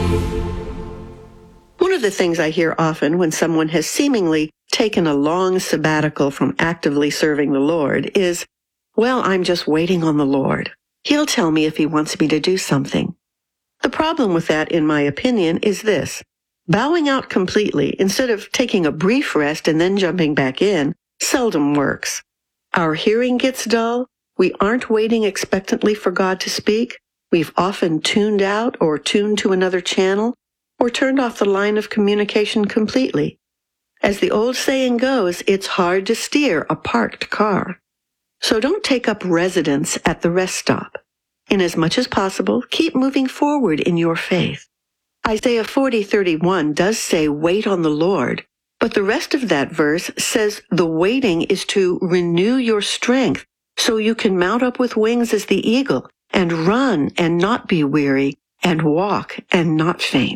One of the things I hear often when someone has seemingly taken a long sabbatical from actively serving the Lord is, well, I'm just waiting on the Lord. He'll tell me if he wants me to do something. The problem with that, in my opinion, is this. Bowing out completely, instead of taking a brief rest and then jumping back in, seldom works. Our hearing gets dull. We aren't waiting expectantly for God to speak. We've often tuned out or tuned to another channel or turned off the line of communication completely. As the old saying goes, it's hard to steer a parked car. So don't take up residence at the rest stop. In as much as possible, keep moving forward in your faith. Isaiah 40:31 does say, wait on the Lord, but the rest of that verse says the waiting is to renew your strength so you can mount up with wings as the eagle and run and not be weary and walk and not faint.